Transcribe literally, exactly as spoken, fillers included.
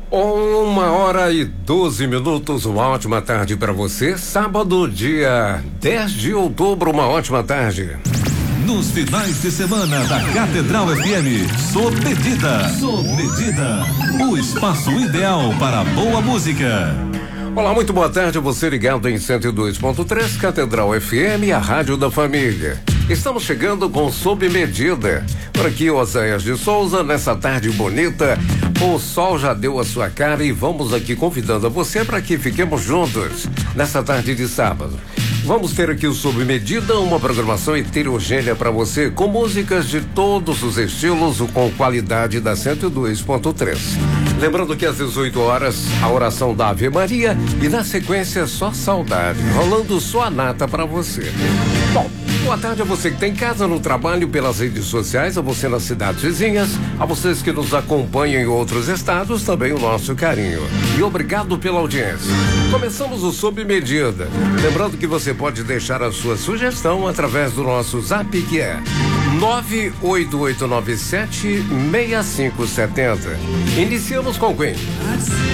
Uma hora e doze minutos, uma ótima tarde para você. Sábado, dia dez de outubro, uma ótima tarde. Nos finais de semana da Catedral F M, sob medida, sob medida, o espaço ideal para boa música. Olá, muito boa tarde, você ligado em cento e dois ponto três, Catedral F M, a rádio da família. Estamos chegando com Sob Medida. Por aqui, Oséias de Souza, nessa tarde bonita. O sol já deu a sua cara e vamos aqui convidando a você para que fiquemos juntos nessa tarde de sábado. Vamos ter aqui o Sob Medida, uma programação heterogênea para você, com músicas de todos os estilos, com qualidade da cento e dois ponto três. Lembrando que às dezoito horas, a oração da Ave Maria e na sequência só saudade, rolando só a nata para você. Bom, boa tarde a você que tem casa, no trabalho, pelas redes sociais, a você nas cidades vizinhas, a vocês que nos acompanham em outros estados, também o nosso carinho. E obrigado pela audiência. Começamos o Sob Medida. Lembrando que você pode deixar a sua sugestão através do nosso zap, que é nove oito oito nove sete seis cinco sete zero. Iniciamos com quem?